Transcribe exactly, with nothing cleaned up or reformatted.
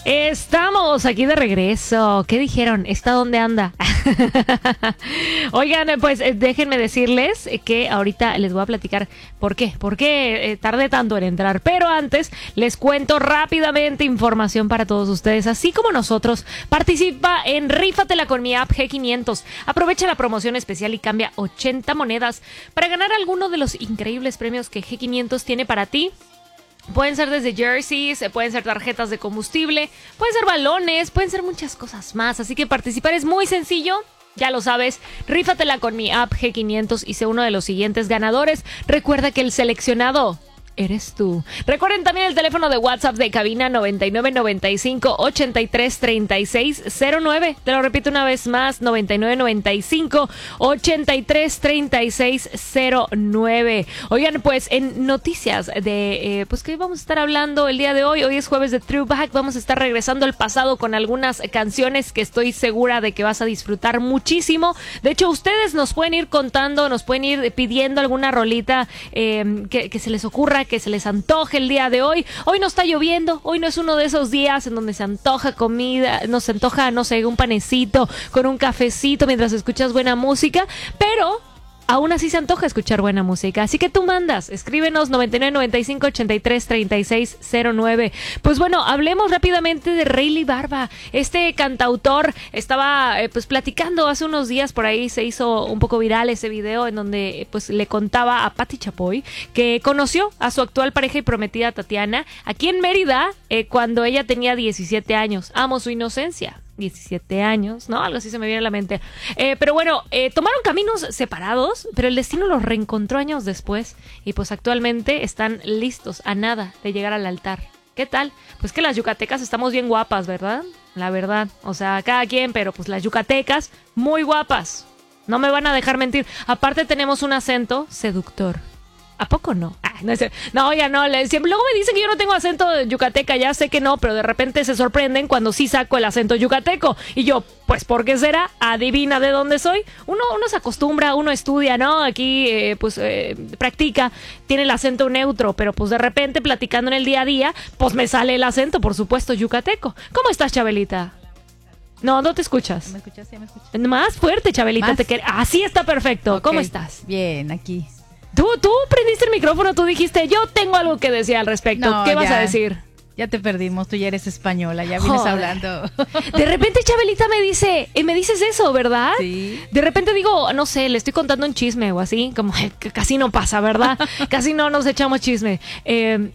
Estamos aquí de regreso. ¿Qué dijeron? ¿Está dónde anda? Oigan, pues déjenme decirles que ahorita les voy a platicar por qué, por qué eh, tardé tanto en entrar. Pero antes les cuento rápidamente información para todos ustedes. Así como nosotros, participa en Rífatela con mi app G quinientos. Aprovecha la promoción especial y cambia ochenta monedas para ganar alguno de los increíbles premios que G quinientos tiene para ti. Pueden ser desde jerseys, pueden ser tarjetas de combustible, pueden ser balones, pueden ser muchas cosas más. Así que participar es muy sencillo. Ya lo sabes, rífatela con mi app G quinientos y sé uno de los siguientes ganadores. Recuerda que el seleccionado eres tú. Recuerden también el teléfono de WhatsApp de cabina noventa y nueve noventa y cinco ochenta y tres treinta y seis cero nueve. Te lo repito una vez más, noventa y nueve noventa y cinco ochenta y tres treinta y seis cero nueve. Oigan, pues en noticias de, eh, pues que vamos a estar hablando el día de hoy. Hoy es jueves de Throwback. Vamos a estar regresando al pasado con algunas canciones que estoy segura de que vas a disfrutar muchísimo. De hecho, ustedes nos pueden ir contando, nos pueden ir pidiendo alguna rolita eh, que, que se les ocurra, que se les antoje el día de hoy. Hoy no está lloviendo, hoy no es uno de esos días en donde se antoja comida, nos antoja, no sé, un panecito con un cafecito mientras escuchas buena música, pero aún así se antoja escuchar buena música. Así que tú mandas, escríbenos noventa y nueve noventa y cinco ochenta y tres treinta y seis cero nueve. Pues bueno, hablemos rápidamente de Rayleigh Barba. Este cantautor estaba eh, pues platicando hace unos días, por ahí se hizo un poco viral ese video en donde eh, pues le contaba a Patti Chapoy que conoció a su actual pareja y prometida Tatiana aquí en Mérida eh, cuando ella tenía diecisiete años. Amo su inocencia. diecisiete años, ¿no? Algo así se me viene a la mente. Eh, pero bueno, eh, tomaron caminos separados, pero el destino los reencontró años después y pues actualmente están listos a nada de llegar al altar. ¿Qué tal? Pues que las yucatecas estamos bien guapas, ¿verdad? La verdad. O sea, cada quien, pero pues las yucatecas muy guapas. No me van a dejar mentir. Aparte tenemos un acento seductor. ¿A poco no? Ah, no, es, no, ya no. Le, siempre, luego me dicen que yo no tengo acento yucateca. Ya sé que no, pero de repente se sorprenden cuando sí saco el acento yucateco. Y yo, pues, ¿por qué será? Adivina de dónde soy. Uno, uno se acostumbra, uno estudia, ¿no? Aquí, eh, pues, eh, practica. Tiene el acento neutro, pero pues de repente, platicando en el día a día, pues me sale el acento, por supuesto, yucateco. ¿Cómo estás, Chabelita? No, no te escuchas. ¿Me escuchas? Sí, me escuchas. Más fuerte, Chabelita. ¿Más? Te quer- Así está perfecto. Okay. ¿Cómo estás? Bien, aquí. Tú, tú prendiste el micrófono, tú dijiste, yo tengo algo que decir al respecto. No, ¿Qué vas ya. a decir? Ya te perdimos, tú ya eres española, ya vienes Joder. hablando. De repente Chabelita me dice, eh, me dices eso, ¿verdad? Sí. De repente digo, no sé, le estoy contando un chisme o así, como eh, que casi no pasa, ¿verdad? Casi no nos echamos chisme. Eh,